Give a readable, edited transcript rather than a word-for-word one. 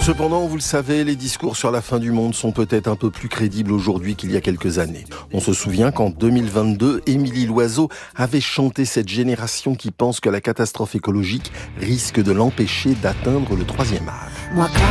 Cependant, vous le savez, les discours sur la fin du monde sont peut-être un peu plus crédibles aujourd'hui qu'il y a quelques années. On se souvient qu'en 2022, Émilie Loiseau avait chanté cette génération qui pense que la catastrophe écologique risque de l'empêcher d'atteindre le 3e âge. Moi,